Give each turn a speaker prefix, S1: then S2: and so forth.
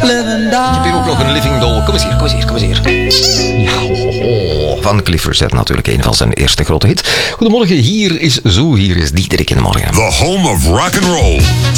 S1: heb hier ook nog een Living Doll. Kom eens hier. Ja, van Cliff Richard natuurlijk, een van zijn eerste grote hits. Goedemorgen, hier is Diederik in de morgen.
S2: The home of rock and roll.